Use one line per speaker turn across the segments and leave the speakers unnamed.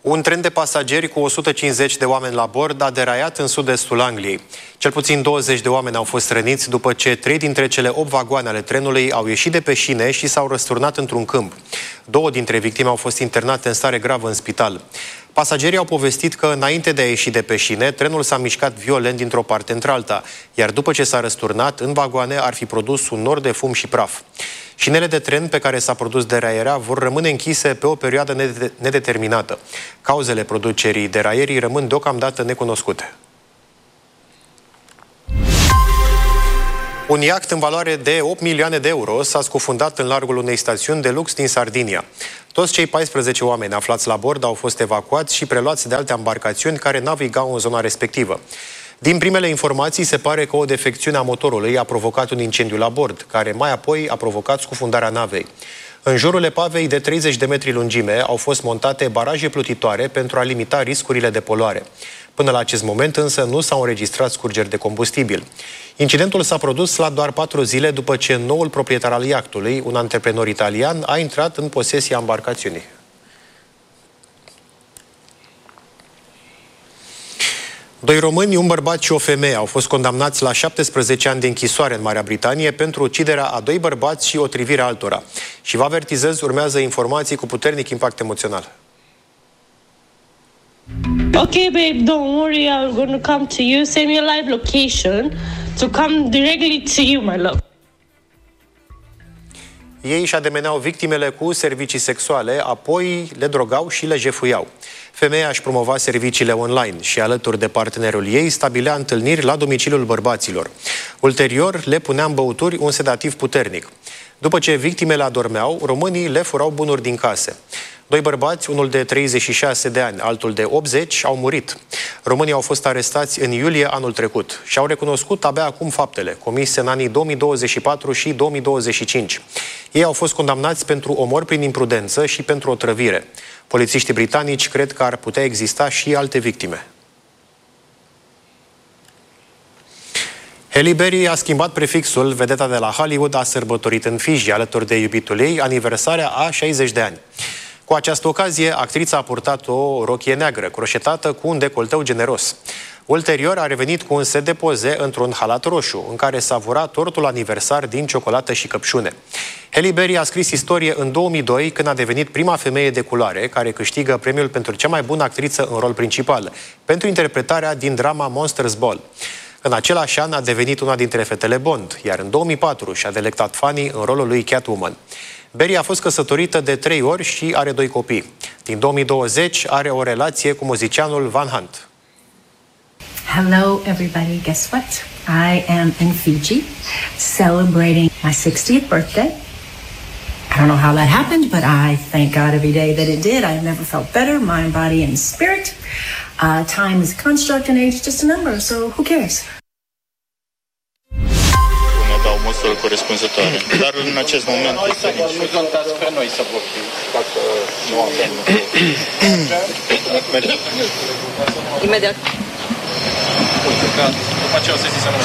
Un tren de pasageri cu 150 de oameni la bord a deraiat în sud-estul Angliei. Cel puțin 20 de oameni au fost răniți după ce 3 dintre cele 8 vagoane ale trenului au ieșit de pe șine și s-au răsturnat într-un câmp. 2 dintre victime au fost internate în stare gravă în spital. Pasagerii au povestit că înainte de a ieși de pe șine, trenul s-a mișcat violent dintr-o parte într-alta, iar după ce s-a răsturnat, în vagoane ar fi produs un nor de fum și praf. Șinele de tren pe care s-a produs deraierea vor rămâne închise pe o perioadă nedeterminată. Cauzele producerii deraierii rămân deocamdată necunoscute. Un iaht în valoare de 8 milioane de euro s-a scufundat în largul unei stațiuni de lux din Sardinia. Toți cei 14 oameni aflați la bord au fost evacuați și preluați de alte embarcațiuni care navigau în zona respectivă. Din primele informații, se pare că o defecțiune a motorului a provocat un incendiu la bord, care mai apoi a provocat scufundarea navei. În jurul epavei de 30 de metri lungime au fost montate baraje plutitoare pentru a limita riscurile de poluare. Până la acest moment însă nu s-au înregistrat scurgeri de combustibil. Incidentul s-a produs la doar 4 zile după ce noul proprietar al iahtului, un antreprenor italian, a intrat în posesia embarcațiunii. Doi români, un bărbat și o femeie au fost condamnați la 17 ani de închisoare în Marea Britanie pentru uciderea a 2 bărbați și otrivirea altora. Și vă avertizez, urmează informații cu puternic impact emoțional.
Okay, babe, don't worry, I'm going to come to you. Send me a live location to come directly to you, my love.
Ei își ademeneau victimele cu servicii sexuale, apoi le drogau și le jefuiau. Femeia își promova serviciile online și, alături de partenerul ei, stabilea întâlniri la domiciliul bărbaților. Ulterior, le punea în băuturi un sedativ puternic. După ce victimele adormeau, românii le furau bunuri din case. 2 bărbați, unul de 36 de ani, altul de 80, au murit. Românii au fost arestați în iulie anul trecut și au recunoscut abia acum faptele comise în anii 2024 și 2025. Ei au fost condamnați pentru omor prin imprudență și pentru otrăvire. Polițiștii britanici cred că ar putea exista și alte victime. Halle Berry a schimbat prefixul. Vedeta de la Hollywood a sărbătorit în Fiji, alături de iubitul ei, aniversarea a 60 de ani. Cu această ocazie, actrița a purtat o rochie neagră, croșetată cu un decolteu generos. Ulterior, a revenit cu un set de poze într-un halat roșu, în care savura tortul aniversar din ciocolată și căpșune. Halle Berry a scris istorie în 2002, când a devenit prima femeie de culoare care câștigă premiul pentru cea mai bună actriță în rol principal, pentru interpretarea din drama Monsters Ball. În același an a devenit una dintre fetele Bond, iar în 2004 și-a delectat fanii în rolul lui Catwoman. Berry a fost căsătorită de 3 ori și are 2 copii. Din 2020 are o relație cu muzicianul Van Hunt.
Hello everybody, guess what? I am in Fiji celebrating my 60th birthday. I don't know how that happened, but I thank God every day that it did. I've never felt better, mind, body, and spirit. Time is a construct and age just a number, so who cares?
Dau măsură corespunzătoare. Dar în acest moment
nu contați pe noi să vorbim, dacă nu avem.
Imediat.
Uite că după aceea o să zici să nu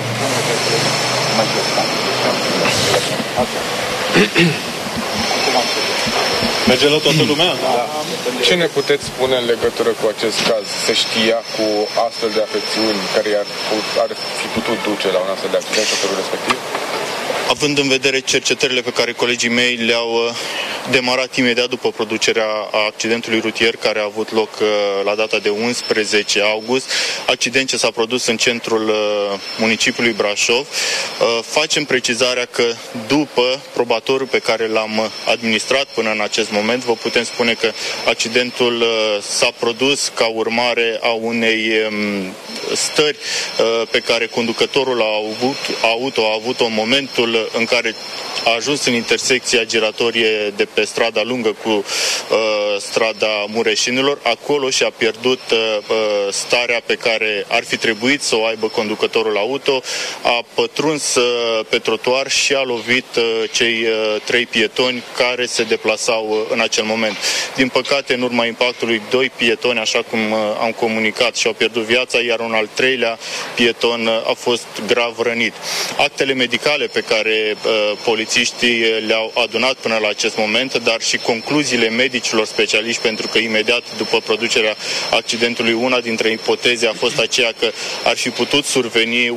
merge la toată lumea?
Da. Ce ne puteți spune în legătură cu acest caz? Se știa cu astfel de afecțiuni care ar fi putut duce la un astfel de accident șoferul respectiv?
Având în vedere cercetările pe care colegii mei le-au demarat imediat după producerea accidentului rutier care a avut loc la data de 11 august, accident ce s-a produs în centrul municipiului Brașov, facem precizarea că după probatorul pe care l-am administrat până în acest moment, vă putem spune că accidentul s-a produs ca urmare a unei stări pe care conducătorul a avut-o în momentul în care a ajuns în intersecția giratorie de pe strada lungă cu strada Mureșinilor, acolo și-a pierdut starea pe care ar fi trebuit să o aibă conducătorul auto, a pătruns pe trotuar și a lovit cei 3 pietoni care se deplasau în acel moment. Din păcate, în urma impactului, 2 pietoni, așa cum am comunicat, și-au pierdut viața, iar un al 3-lea pieton a fost grav rănit. Actele medicale pe care polițiștii le-au adunat până la acest moment accident, dar și concluziile medicilor specialiști, pentru că imediat după producerea accidentului, una dintre ipoteze a fost aceea că ar fi putut surveni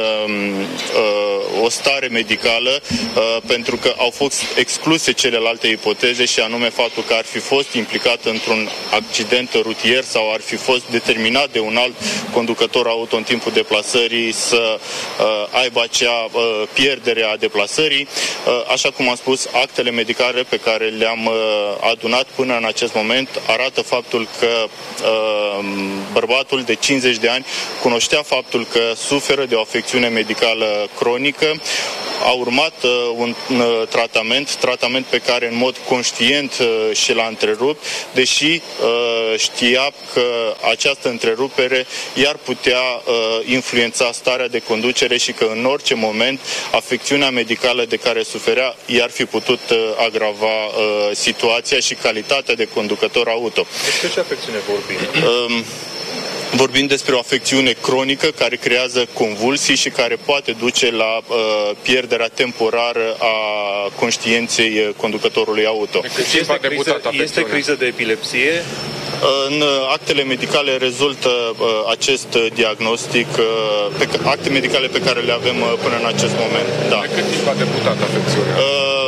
o stare medicală, pentru că au fost excluse celelalte ipoteze, și anume faptul că ar fi fost implicat într-un accident rutier sau ar fi fost determinat de un alt conducător auto în timpul deplasării să aibă acea pierdere a deplasării. Așa cum am spus, actele medicale pe care le-am adunat până în acest moment arată faptul că bărbatul de 50 de ani cunoștea faptul că suferă de o afecțiune medicală cronică. A urmat un tratament pe care în mod conștient și l-a întrerupt, deși știa că această întrerupere i-ar putea influența starea de conducere și că în orice moment afecțiunea medicală de care suferea i-ar fi putut agrava situația și calitatea de conducător auto.
Despre ce afecțiune vorbim?
Vorbim despre o afecțiune cronică care creează convulsii și care poate duce la pierderea temporară a conștiinței conducătorului auto.
Este criză de epilepsie?
În actele medicale rezultă acest diagnostic, acte medicale pe care le avem până în acest moment. Da.
De cât timp a debutat afecțiunea?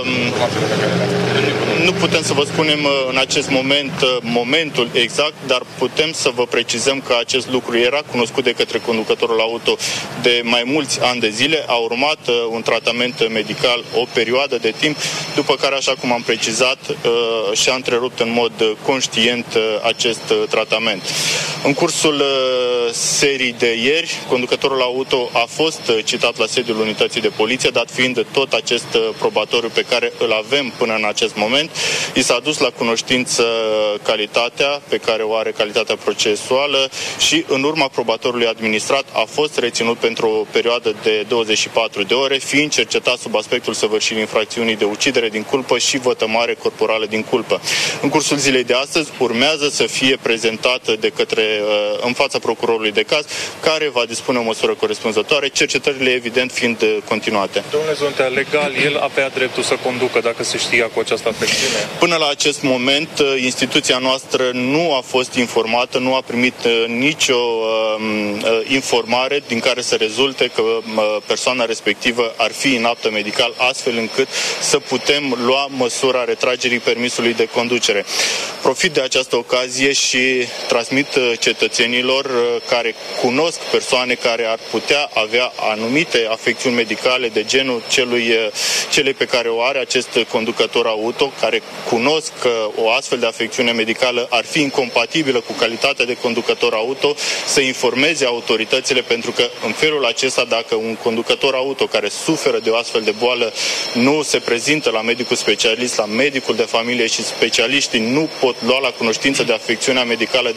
Nu putem să vă spunem în acest moment momentul exact, dar putem să vă precizăm că acest lucru era cunoscut de către conducătorul auto de mai mulți ani de zile. A urmat un tratament medical o perioadă de timp, după care, așa cum am precizat, și-a întrerupt în mod conștient acest tratament. În cursul serii de ieri, conducătorul auto a fost citat la sediul unității de poliție, dat fiind tot acest probatoriu pe care îl avem până în acest moment. I s-a adus la cunoștință calitatea pe care o are, calitatea procesuală, și în urma probatorului administrat a fost reținut pentru o perioadă de 24 de ore, fiind cercetat sub aspectul săvârșirii infracțiunii de ucidere din culpă și vătămare corporală din culpă. În cursul zilei de astăzi urmează să fie prezentată în fața procurorului de caz, care va dispune o măsură corespunzătoare, cercetările evident fiind continuate.
Domnule Zontea, legal el avea dreptul să conducă dacă se știa cu această afecțiune?
Până la acest moment, instituția noastră nu a fost informată, nu a primit nicio informare din care să rezulte că persoana respectivă ar fi inaptă medical, astfel încât să putem lua măsura retragerii permisului de conducere. Profit de această ocazie și transmit cetățenilor care cunosc persoane care ar putea avea anumite afecțiuni medicale de genul celei pe care o are acest conducător auto, care cunosc că o astfel de afecțiune medicală ar fi incompatibilă cu calitatea de conducător auto, să informeze autoritățile, pentru că în felul acesta, dacă un conducător auto care suferă de o astfel de boală nu se prezintă la medicul specialist, la medicul de familie, și specialiștii nu pot lua la cunoștință de afecțiunea medicală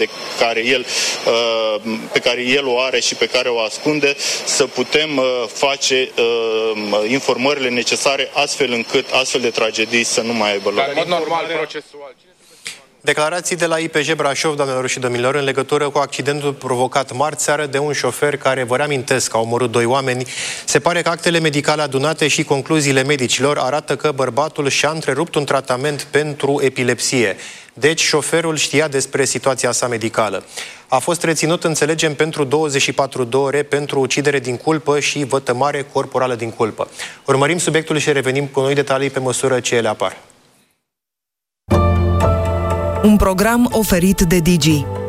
pe care el o are și pe care o ascunde, să putem face informările necesare astfel încât astfel de tragedii să nu mai aibă loc.
În mod normal, procesual.
Declarații de la IPJ Brașov, doamnelor și domnilor, în legătură cu accidentul provocat marți seară de un șofer care, vă reamintesc, a omorât 2 oameni. Se pare că actele medicale adunate și concluziile medicilor arată că bărbatul și-a întrerupt un tratament pentru epilepsie. Deci, șoferul știa despre situația sa medicală. A fost reținut, înțelegem, pentru 24 de ore pentru ucidere din culpă și vătămare corporală din culpă. Urmărim subiectul și revenim cu noi detalii pe măsură ce ele apar.
Un program oferit de Digi.